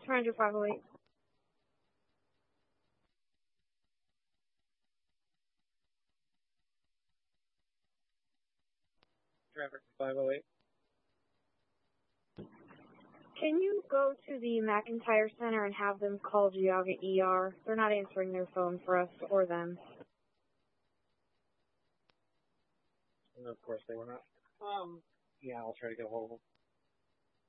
Ranger 508. Traffic 508. Can you go to the McIntyre Center and have them call Geauga ER? They're not answering their phone for us or them. And of course they were not. Yeah, I'll try to get a hold of them.